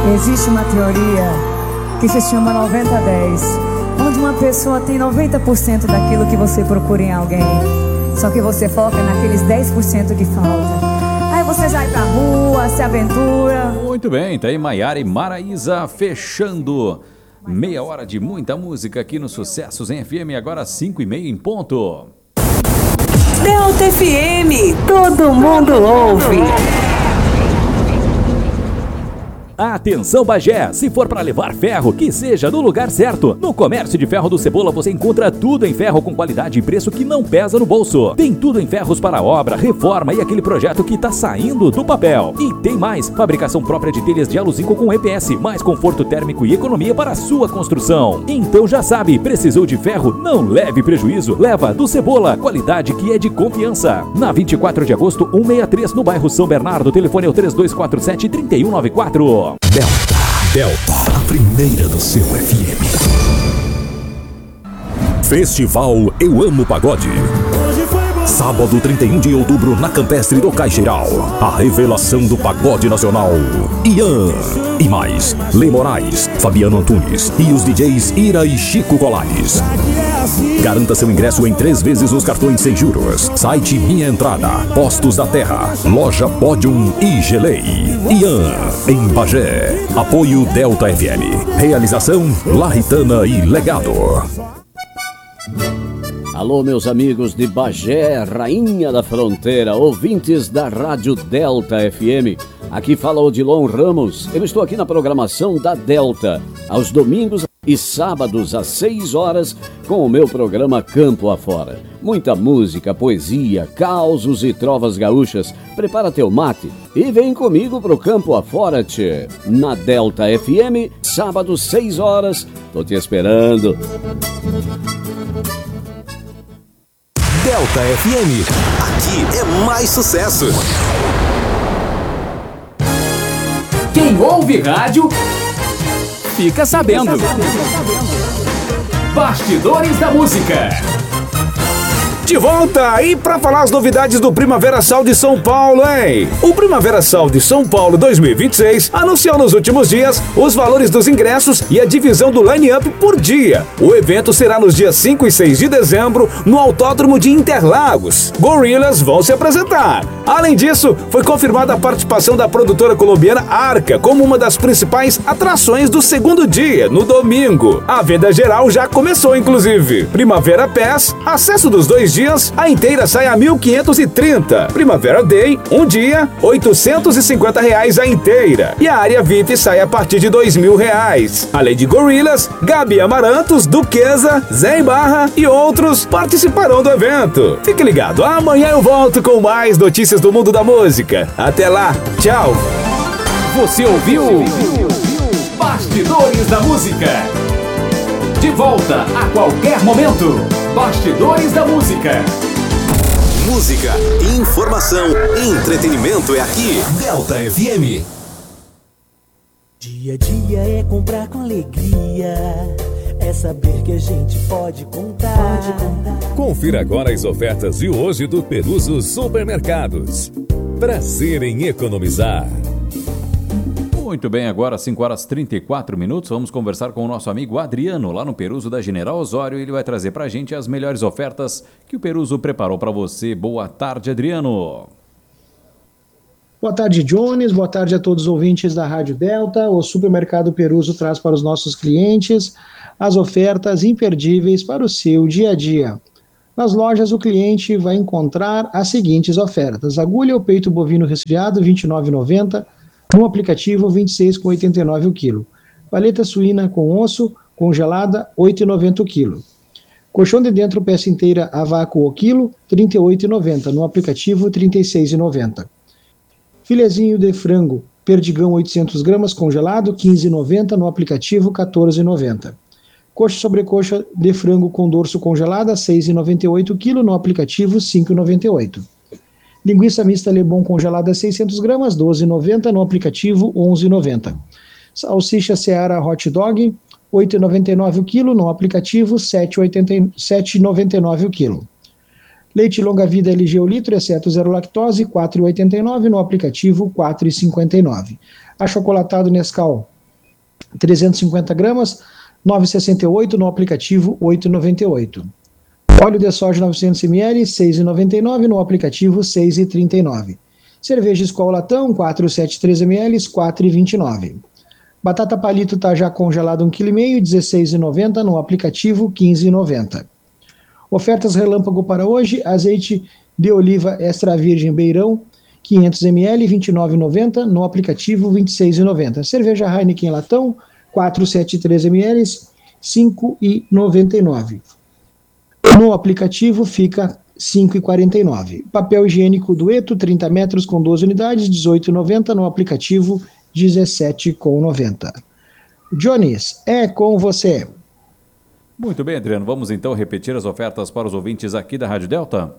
Existe uma teoria que se chama 90-10, onde uma pessoa tem 90% daquilo que você procura em alguém, só que você foca naqueles 10% que falta. Aí você sai pra rua, se aventura. Muito bem, tá aí Maiara e Maraísa fechando meia hora de muita música aqui no Sucessos em FM, agora 5h30 em ponto. Delta FM, todo mundo ouve. Atenção Bagé, se for para levar ferro, que seja no lugar certo. No Comércio de Ferro do Cebola você encontra tudo em ferro com qualidade e preço que não pesa no bolso. Tem tudo em ferros para obra, reforma e aquele projeto que tá saindo do papel. E tem mais, fabricação própria de telhas de aluzinco com EPS, mais conforto térmico e economia para a sua construção. Então já sabe, precisou de ferro? Não leve prejuízo, leva do Cebola, qualidade que é de confiança. Na 24 de agosto, 163 no bairro São Bernardo, telefone é o 3247-3194. Delta, a primeira do seu FM. Festival Eu Amo Pagode. Sábado 31 de outubro na Campestre do Caixeiral. A revelação do pagode nacional. Ian. E mais, Lê Moraes, Fabiano Antunes e os DJs Ira e Chico Colares. Garanta seu ingresso em 3 vezes nos cartões sem juros. Site Minha Entrada, Postos da Terra, Loja Podium e Gelei. Ian, em Bagé. Apoio Delta FM. Realização Larritana e Legado. Alô, meus amigos de Bagé, Rainha da Fronteira, ouvintes da Rádio Delta FM. Aqui fala Odilon Ramos. Eu estou aqui na programação da Delta, aos domingos e sábados às 6 horas, com o meu programa Campo Afora. Muita música, poesia, causos e trovas gaúchas. Prepara teu mate e vem comigo pro Campo Afora, tchê. Na Delta FM, sábado 6 horas. Tô te esperando. Delta FM, aqui é mais sucesso. Quem ouve rádio, fica sabendo. Bastidores da Música. De volta e para falar as novidades do Primavera Sound de São Paulo, hein? O Primavera Sound de São Paulo 2026 anunciou nos últimos dias os valores dos ingressos e a divisão do line-up por dia. O evento será nos dias 5 e 6 de dezembro no Autódromo de Interlagos. Gorillaz vão se apresentar. Além disso, foi confirmada a participação da produtora colombiana Arca como uma das principais atrações do segundo dia, no domingo. A venda geral já começou, inclusive. Primavera Pass, acesso dos 2 dias, a inteira sai a 1.530. Primavera Day, um dia, R$850 a inteira. E a área VIP sai a partir de R$2.000. Além de Gorillaz, Gabi Amarantos, Duquesa, Zé Barra e outros participarão do evento. Fique ligado, amanhã eu volto com mais notícias do mundo da música. Até lá, tchau! Você ouviu? Bastidores da Música. De volta a qualquer momento. Bastidores da Música. Música, informação e entretenimento é aqui. Delta FM. Dia a dia é comprar com alegria. É saber que a gente pode contar. Confira agora as ofertas de hoje do Peruso Supermercados. Prazer em economizar. Muito bem, agora 5h34, vamos conversar com o nosso amigo Adriano, lá no Peruso da General Osório. Ele vai trazer pra gente as melhores ofertas que o Peruso preparou para você. Boa tarde, Adriano. Boa tarde, Jones. Boa tarde a todos os ouvintes da Rádio Delta. O Supermercado Peruso traz para os nossos clientes as ofertas imperdíveis para o seu dia a dia. Nas lojas, o cliente vai encontrar as seguintes ofertas: agulha ou peito bovino resfriado, R$ 29,90. No aplicativo, R$ 26,89 o quilo. Paleta suína com osso, congelada, R$ 8,90 o quilo. Colchão de dentro, peça inteira a vácuo o quilo, R$ 38,90. No aplicativo, R$ 36,90. Filezinho de frango, perdigão 800 gramas, congelado, R$ 15,90. No aplicativo, R$ 14,90. Coxa sobrecoxa de frango com dorso congelada, R$ 6,98 o quilo. No aplicativo, R$ 5,98. Linguiça mista Lebon congelada 600 gramas, R$ 12,90. No aplicativo, R$ 11,90. Salsicha Seara Hot Dog, R$ 8,99 o quilo. No aplicativo, R$ 7,99 o quilo. Leite longa vida LG o litro, exceto zero lactose, R$ 4,89. No aplicativo, R$ 4,59. Achocolatado Nescau, 350 gramas, 9,68 no aplicativo, 8,98. Óleo de soja 900 ml, 6,99 no aplicativo, 6,39. Cerveja Skol latão 473 ml, 4,29. Batata palito Tajá congelada 1,5 kg, 16,90 no aplicativo, 15,90. Ofertas relâmpago para hoje: azeite de oliva extra virgem Beirão 500 ml, 29,90 no aplicativo, 26,90. Cerveja Heineken latão 473 ml, 5,99. No aplicativo fica 5,49. Papel higiênico Dueto 30 metros com 12 unidades, 18,90 no aplicativo, 17,90. Jones, é com você. Muito bem, Adriano. Vamos então repetir as ofertas para os ouvintes aqui da Rádio Delta?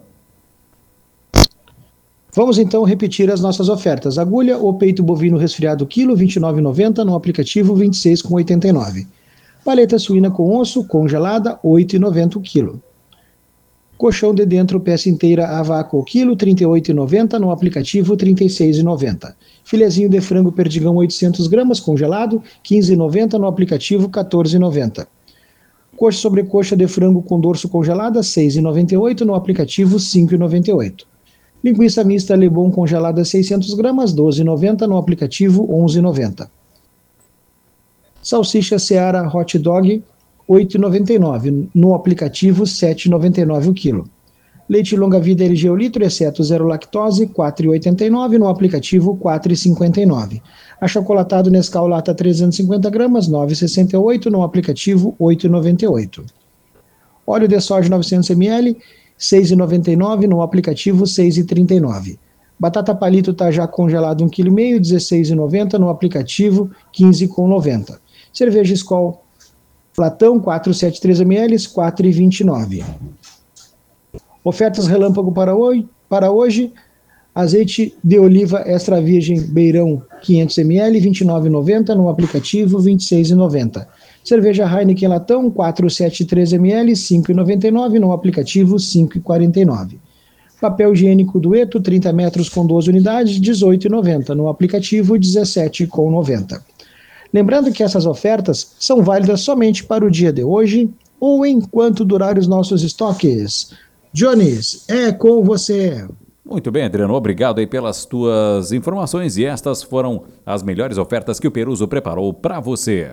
Vamos então repetir as nossas ofertas. Agulha ou peito bovino resfriado quilo, R$ 29,90 no aplicativo, R$ 26,89. Paleta suína com osso congelada, R$ 8,90 o quilo. Colchão de dentro, peça inteira a vácuo quilo, R$ 38,90 no aplicativo, R$ 36,90. Filezinho de frango perdigão 800 gramas congelado, R$ 15,90 no aplicativo, R$ 14,90. Coxa sobre coxa de frango com dorso congelada, R$ 6,98 no aplicativo, R$ 5,98. Linguiça mista Lebon congelada 600 gramas, R$ 12,90 no aplicativo, R$ 11,90. Salsicha Seara Hot Dog, R$ 8,99 no aplicativo, R$ 7,99 o quilo. Leite longa vida LG o litro, exceto zero lactose, R$ 4,89 no aplicativo, R$ 4,59. Achocolatado Nescau lata 350 gramas, R$ 9,68 no aplicativo, R$ 8,98. Óleo de soja 900 ml, R$ 6,99 no aplicativo, R$ 6,39. Batata palito Tajá congelado 1,5 kg, R$ 16,90 no aplicativo, R$ 15,90. Cerveja Skol latão 473 ml, R$ 4,29. Ofertas relâmpago para hoje: azeite de oliva extra virgem Beirão 500 ml, R$ 29,90 no aplicativo, R$ 26,90. Cerveja Heineken latão 473 ml, R$ 5,99 no aplicativo, R$ 5,49. Papel higiênico Dueto 30 metros com 12 unidades, R$ 18,90 no aplicativo, R$ 17,90. Lembrando que essas ofertas são válidas somente para o dia de hoje ou enquanto durar os nossos estoques. Jones, é com você. Muito bem, Adriano, obrigado aí pelas tuas informações, e estas foram as melhores ofertas que o Peruso preparou para você.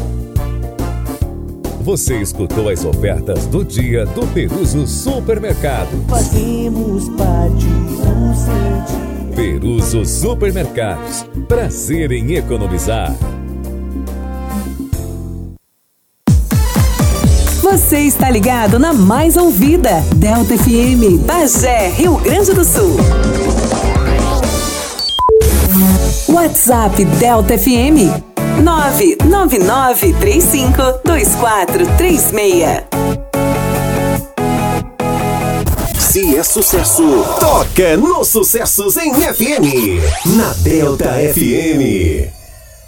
Você escutou as ofertas do dia do Peruso Supermercados. Fazemos parte do seu dia. Peruso Supermercados. Prazer em economizar. Você está ligado na mais ouvida, Delta FM, Bagé, Rio Grande do Sul. WhatsApp Delta FM 999352436. Se é sucesso, toca nos sucessos em FM, na Delta FM.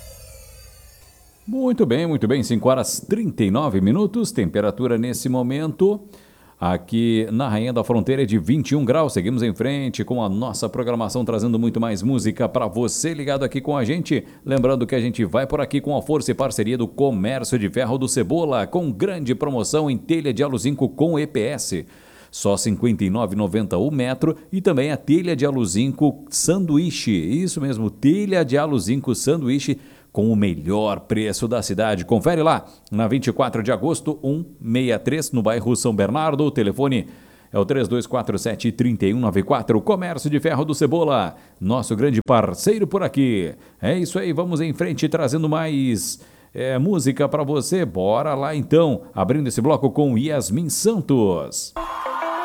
Muito bem, 5 horas 39 minutos, temperatura nesse momento aqui na Rainha da Fronteira é de 21 graus, seguimos em frente com a nossa programação, trazendo muito mais música para você ligado aqui com a gente, lembrando que a gente vai por aqui com a força e parceria do Comércio de Ferro do Cebola, com grande promoção em telha de aluzinco com EPS, só R$ 59,90 o metro, e também a telha de aluzinco sanduíche, isso mesmo, telha de aluzinco sanduíche, com o melhor preço da cidade. Confere lá, na 24 de agosto, 163, no bairro São Bernardo. O telefone é o 3247-3194. Comércio de Ferro do Cebola, nosso grande parceiro por aqui. É isso aí, vamos em frente, trazendo mais música para você. Bora lá então, abrindo esse bloco com Yasmin Santos.